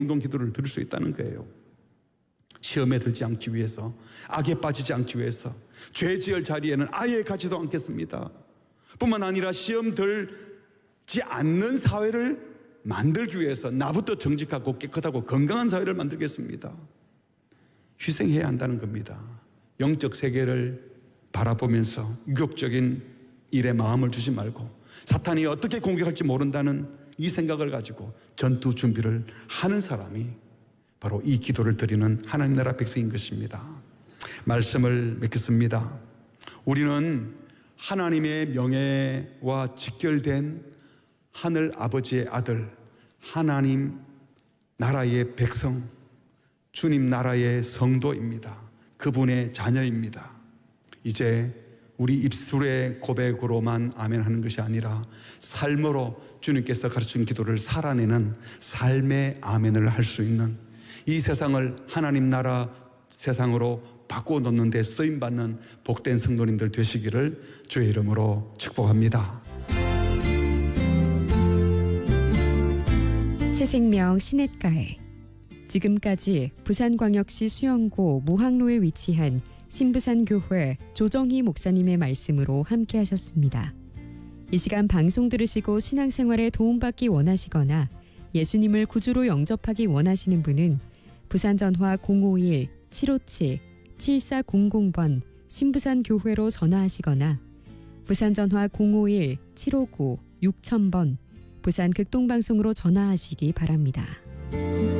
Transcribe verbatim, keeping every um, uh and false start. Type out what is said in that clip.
공동 기도를 드릴 수 있다는 거예요. 시험에 들지 않기 위해서, 악에 빠지지 않기 위해서, 죄 지을 자리에는 아예 가지도 않겠습니다. 뿐만 아니라 시험 들지 않는 사회를 만들기 위해서 나부터 정직하고 깨끗하고 건강한 사회를 만들겠습니다. 희생해야 한다는 겁니다. 영적 세계를 바라보면서 유격적인 일에 마음을 주지 말고 사탄이 어떻게 공격할지 모른다는 이 생각을 가지고 전투 준비를 하는 사람이 바로 이 기도를 드리는 하나님 나라 백성인 것입니다. 말씀을 맺겠습니다. 우리는 하나님의 명예와 직결된 하늘 아버지의 아들, 하나님 나라의 백성, 주님 나라의 성도입니다. 그분의 자녀입니다. 이제 우리 입술의 고백으로만 아멘 하는 것이 아니라 삶으로 주님께서 가르친 기도를 살아내는 삶의 아멘을 할 수 있는, 이 세상을 하나님 나라 세상으로 바꾸어 놓는 데 쓰임받는 복된 성도님들 되시기를 주의 이름으로 축복합니다. 새생명 시냇가에, 지금까지 부산광역시 수영구 무항로에 위치한 신부산교회 조정희 목사님의 말씀으로 함께 하셨습니다. 이 시간 방송 들으시고 신앙생활에 도움받기 원하시거나 예수님을 구주로 영접하기 원하시는 분은 부산전화 공오일 칠오칠 칠사공공 번 신부산교회로 전화하시거나 부산전화 공오일 칠오구 육천 번 부산극동방송으로 전화하시기 바랍니다.